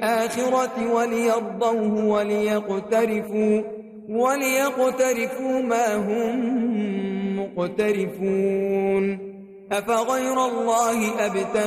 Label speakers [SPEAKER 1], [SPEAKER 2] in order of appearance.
[SPEAKER 1] الآخرة وليرضوه وليقترفوا ما هم مقترفون. أفغير الله أبتغي